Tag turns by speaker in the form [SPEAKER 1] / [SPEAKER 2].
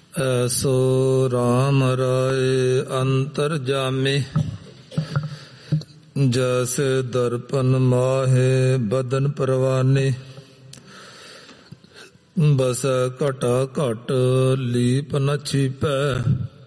[SPEAKER 1] ਐਸੋ ਰਾਮ ਰਾਏ ਅੰਤਰ ਜਾਮੇ, ਜੈਸੇ ਦਰਪਨ ਮਾਹੇ ਬਦਨ ਪਰਵਾਨੇ। ਬਸੈ ਘਟਾ ਘਟ ਲੀਪ ਨ ਛੀਪੈ,